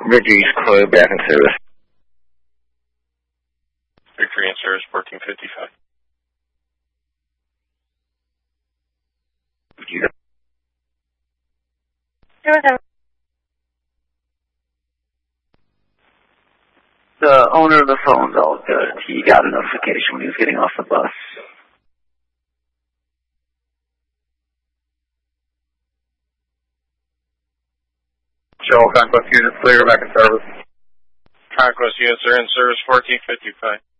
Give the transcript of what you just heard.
Ridge East Club back in service. Victory in service 1455. The owner of the phone's all good. He got a notification when he was getting off the bus. Show Conquest units clear back in service. Conquest units are in service 1455.